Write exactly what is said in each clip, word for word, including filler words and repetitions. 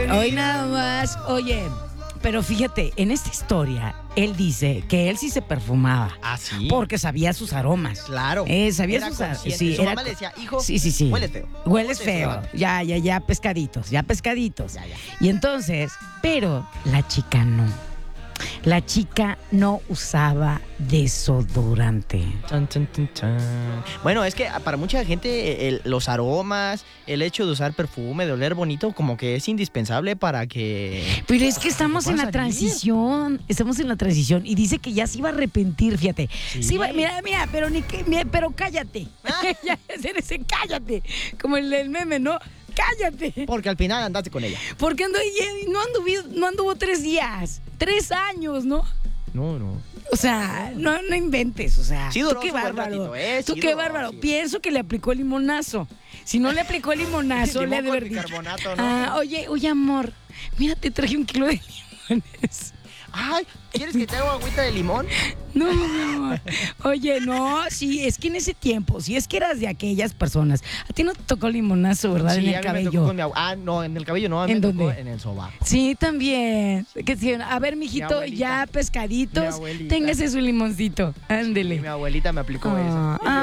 Hoy nada más, oye, pero fíjate, en esta historia, él dice que él sí se perfumaba. ¿Ah, sí? Porque sabía sus aromas. Claro. Eh, sabía Era sus aromas. consciente. Sí, Su era mamá le co- decía, hijo, sí, sí, sí. hueles feo. Hueles Ponte feo. desodorante. Ya, ya, ya, pescaditos, ya pescaditos. Ya, ya. Y entonces, pero la chica no. La chica no usaba desodorante. Chan, chan, chan, chan. Bueno, es que para mucha gente el- los aromas, el hecho de usar perfume, de oler bonito, como que es indispensable para que... Pero es que estamos en la pueda salir. transición, estamos en la transición y dice que ya se iba a arrepentir, fíjate. Sí. Sí iba- mira, mira, pero ni que, mira, pero cállate. Ya, ese- ese cállate. Como el del meme, ¿no? Cállate. Porque al final andaste con ella. Porque ando, no, anduvo, no anduvo tres días, tres años, ¿no? No, no. O sea, no, no inventes, o sea. Sí tú duró qué su buen bárbaro. ratito, ¿eh? Tú Sí qué duró, bárbaro. sí. Pienso que le aplicó el limonazo. Si no le aplicó el limonazo, Limón le ha de con haber dicho. bicarbonato, ¿no? Ah, oye, oye, amor, mira, te traje un kilo de limones. Ay, ¿quieres que te haga agüita de limón? No, mi amor. Oye, no, sí, es que en ese tiempo, si es que eras de aquellas personas, a ti no te tocó limonazo, ¿verdad? Sí, en el a mí me tocó cabello. con mi abu- Ah, no, en el cabello no, a mí ¿En me tocó dónde? en el sobaco. Sí, también. Que sí, a ver, mijito, abuelita. ya Mi pescaditos, abuelita. téngase su limoncito. Ándele. Y mi abuelita me aplicó Ah, eso. Y yo,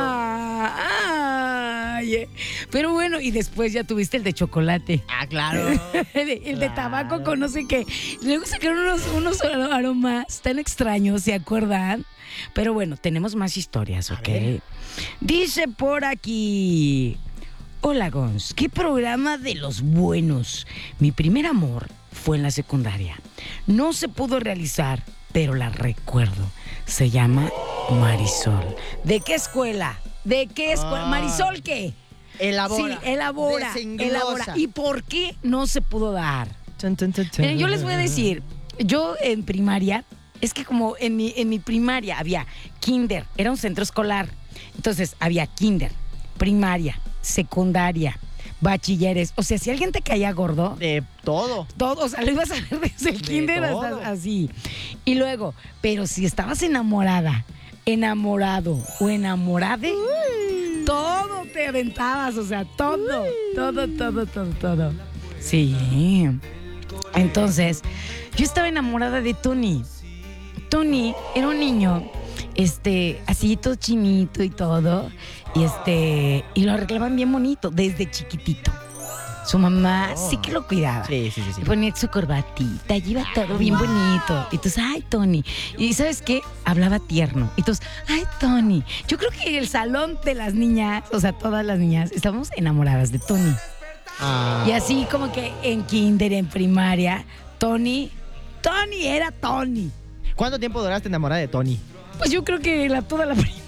ah, ay, eh. Pero bueno, y después ya tuviste el de chocolate. ah, claro. El de, el de Claro. tabaco con no sé qué. Luego sacaron unos, unos aro- aromas tan extraños, ¿se acuerdan? Pero bueno, tenemos más historias, A ¿ok? ver. Dice por aquí. Hola, Gons. ¿Qué programa de los buenos? Mi primer amor fue en la secundaria. No se pudo realizar, pero la recuerdo. Se llama Marisol. ¿De qué escuela? ¿De qué escuela? Ah. ¿Marisol qué? Elabora. Sí, elabora, Desenglosa. elabora. ¿Y por qué no se pudo dar? Chan, chan, chan, chan. Miren, yo les voy a decir, yo en primaria, es que como en mi, en mi primaria había kinder, era un centro escolar, entonces había kinder, primaria, secundaria, bachilleres, o sea, si alguien te caía gordo, De todo. todo, o sea, lo ibas a ver desde el De kinder todo. hasta así. Y luego, pero si estabas enamorada, enamorado o enamorade, todo te aventabas, o sea, todo, todo, todo, todo, todo. Sí. Entonces, yo estaba enamorada de Tony. Tony era un niño, este, así todo chinito y todo, y este, y lo arreglaban bien bonito desde chiquitito. Su mamá Oh. sí que lo cuidaba. Sí, sí, sí. sí. Le ponía su corbatita, y iba todo bien bonito. Y entonces, ay, Tony. Y ¿sabes qué? Hablaba tierno. Y entonces, ay, Tony. Yo creo que el salón de las niñas, o sea, todas las niñas, estábamos enamoradas de Tony. Ah. Y así como que en kinder, en primaria, Tony, Tony era Tony. ¿Cuánto tiempo duraste enamorada de Tony? Pues yo creo que la, toda la primaria.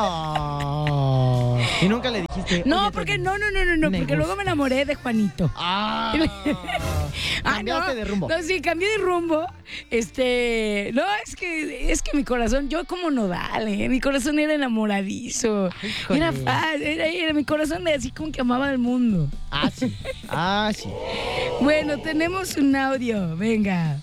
Oh. Y nunca le dijiste. No, "Oye, porque Tony, no, no, no, no, no, me porque luego me gustas". enamoré de Juanito. Ah. Ah, Cambiaste no, de rumbo. No, sí, cambié de rumbo. Este, no, es que es que mi corazón, yo como nodal, ¿eh? Mi corazón era enamoradizo. Híjole. Era fácil, era, era mi corazón de así como que amaba al mundo. Ah, sí. Ah, sí. Bueno, tenemos un audio, venga.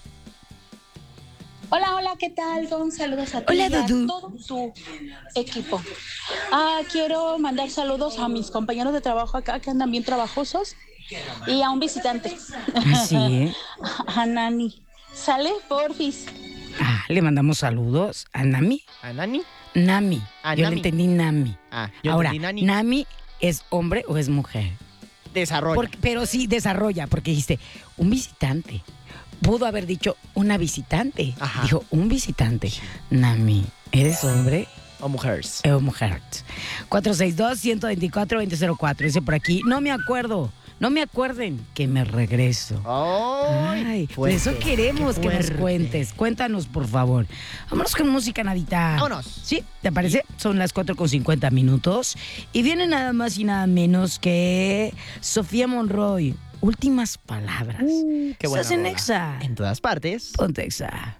Hola, hola, ¿qué tal? Gon? Saludos a ti Hola, y a Dudu. todo tu equipo. Ah, quiero mandar saludos a mis compañeros de trabajo acá que andan bien trabajosos y a un visitante. Así, ¿eh? A Nani. ¿Sale? Porfis. Ah, le mandamos saludos a Nami. ¿A Nani? Nami. A Yo Nami. le entendí Nami. Ah, yo Ahora, entendí Nani. Nami es hombre o es mujer. Desarrollo. Porque- pero sí, desarrolla, porque dijiste, un visitante. Pudo haber dicho una visitante. Ajá. Dijo, un visitante. Nami, ¿eres hombre O mujeres. o mujer? cuatro seis dos, uno dos cuatro, dos cero cero cuatro. Dice por aquí, no me acuerdo. No me acuerden que me regreso. Ay, Ay, por fuerte, eso queremos qué que nos fuerte. cuentes. Cuéntanos, por favor. Vámonos con música, Nadita. Vámonos. ¿Sí? ¿Te parece? Son las cuatro con cincuenta minutos. Y viene nada más y nada menos que Sofía Monroy. Últimas palabras. Uh, qué buena Estás en rola. Exa. En todas partes. Ponte Exa.